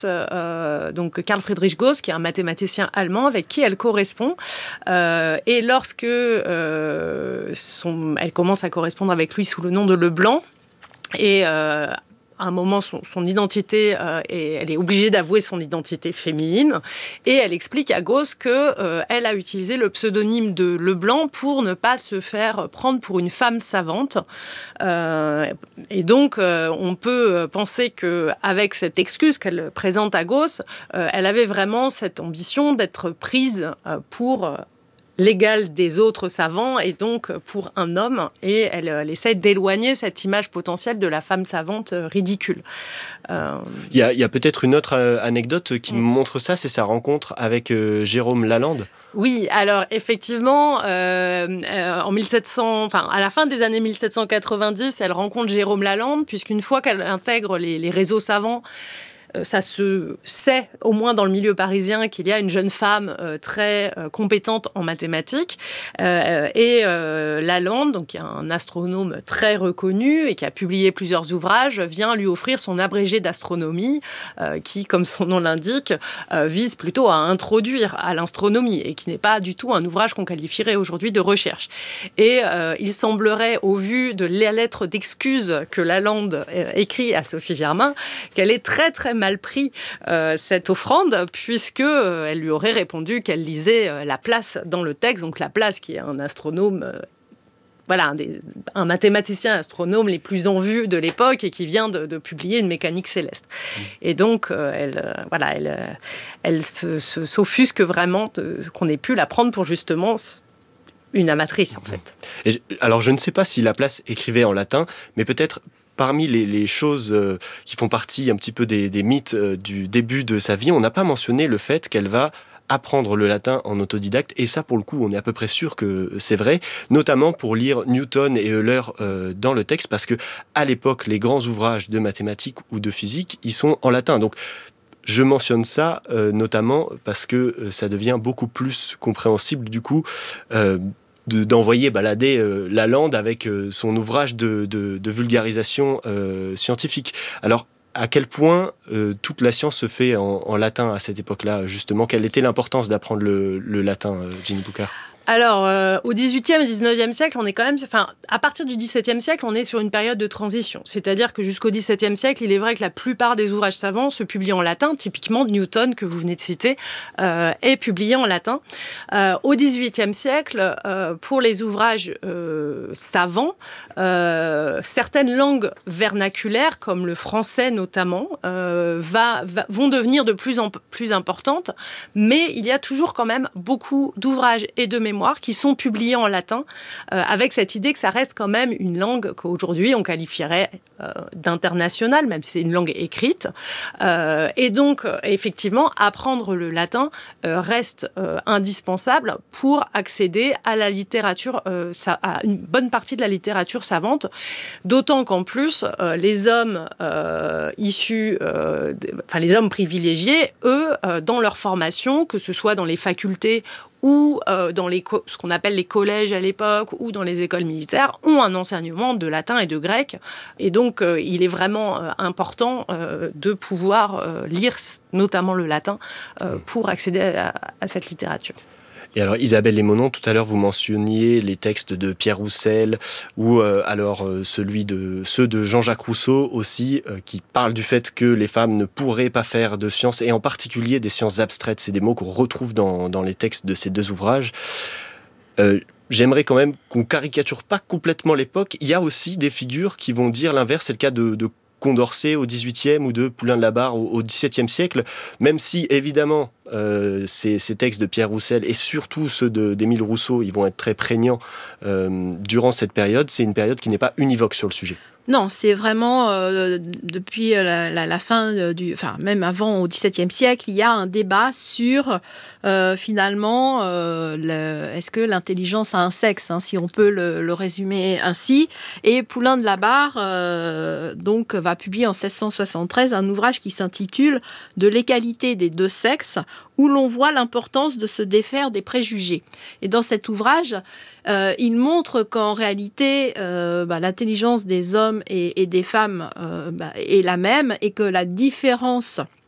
donc Carl Friedrich Gauss, qui est un mathématicien allemand avec qui elle correspond. Et lorsque elle commence à correspondre avec lui sous le nom de Leblanc, et à un moment, son identité, elle est obligée d'avouer son identité féminine, et elle explique à Gauss qu'elle a utilisé le pseudonyme de Leblanc pour ne pas se faire prendre pour une femme savante. Et donc, on peut penser qu'avec cette excuse qu'elle présente à Gauss, elle avait vraiment cette ambition d'être prise pour l'égal des autres savants et donc pour un homme, et elle essaie d'éloigner cette image potentielle de la femme savante ridicule. Il y a peut-être une autre anecdote qui montre ça, c'est sa rencontre avec Jérôme Lalande. Oui, alors effectivement, en 1700, à la fin des années 1790, elle rencontre Jérôme Lalande, puisqu'une fois qu'elle intègre les réseaux savants, ça se sait, au moins dans le milieu parisien, qu'il y a une jeune femme très compétente en mathématiques. Et Lalande, donc, qui est un astronome très reconnu et qui a publié plusieurs ouvrages, vient lui offrir son abrégé d'astronomie, qui, comme son nom l'indique, vise plutôt à introduire à l'astronomie et qui n'est pas du tout un ouvrage qu'on qualifierait aujourd'hui de recherche. Et il semblerait, au vu de la lettre d'excuse que Lalande écrit à Sophie Germain, qu'elle est très très mal pris cette offrande, puisque elle lui aurait répondu qu'elle lisait Laplace dans le texte, donc Laplace qui est un astronome, un mathématicien astronome les plus en vue de l'époque et qui vient de publier une mécanique céleste. Et donc elle s'offusque vraiment qu'on ait pu la prendre pour justement une amatrice en fait. Et alors je ne sais pas si Laplace écrivait en latin, mais peut-être parmi les choses qui font partie un petit peu des mythes du début de sa vie, on n'a pas mentionné le fait qu'elle va apprendre le latin en autodidacte, et ça pour le coup on est à peu près sûr que c'est vrai, notamment pour lire Newton et Euler dans le texte, parce que à l'époque les grands ouvrages de mathématiques ou de physique ils sont en latin. Donc je mentionne ça notamment parce que ça devient beaucoup plus compréhensible du coup d'envoyer balader Lalande avec son ouvrage de vulgarisation scientifique. Alors, à quel point toute la science se fait en latin à cette époque-là, justement? Quelle était l'importance d'apprendre le latin, Ginny Boucard? Alors, au XVIIIe et XIXe siècle, on est quand même... à partir du XVIIe siècle, on est sur une période de transition. C'est-à-dire que jusqu'au XVIIe siècle, il est vrai que la plupart des ouvrages savants se publient en latin. Typiquement, Newton, que vous venez de citer, est publié en latin. Au XVIIIe siècle, pour les ouvrages savants, certaines langues vernaculaires, comme le français notamment, vont devenir de plus en plus importantes. Mais il y a toujours quand même beaucoup d'ouvrages et de mémoires qui sont publiés en latin, avec cette idée que ça reste quand même une langue qu'aujourd'hui on qualifierait d'internationale, même si c'est une langue écrite. Et donc, effectivement, apprendre le latin reste indispensable pour accéder à la littérature, à une bonne partie de la littérature savante, d'autant qu'en plus, les hommes issus, les hommes privilégiés, eux, dans leur formation, que ce soit dans les facultés ou dans ce qu'on appelle les collèges à l'époque, ou dans les écoles militaires, ont un enseignement de latin et de grec. Et donc, il est vraiment important de pouvoir lire notamment le latin pour accéder à cette littérature. Et alors Isabelle Lémonon, tout à l'heure vous mentionniez les textes de Pierre Roussel ou ceux de Jean-Jacques Rousseau aussi, qui parlent du fait que les femmes ne pourraient pas faire de sciences, et en particulier des sciences abstraites. C'est des mots qu'on retrouve dans les textes de ces deux ouvrages. J'aimerais quand même qu'on caricature pas complètement l'époque. Il y a aussi des figures qui vont dire l'inverse. C'est le cas de Condorcet au XVIIIe ou de Poulain de la Barre au XVIIe siècle, même si évidemment ces textes de Pierre Roussel et surtout ceux d'Émile Rousseau, ils vont être très prégnants durant cette période. C'est une période qui n'est pas univoque sur le sujet. Non, c'est vraiment depuis la fin même avant au XVIIe siècle, il y a un débat sur finalement est-ce que l'intelligence a un sexe, si on peut le résumer ainsi. Et Poulain de la Barre donc va publier en 1673 un ouvrage qui s'intitule De l'égalité des deux sexes, où l'on voit l'importance de se défaire des préjugés. Et dans cet ouvrage, il montre qu'en réalité, l'intelligence des hommes et des femmes est la même, et que la différence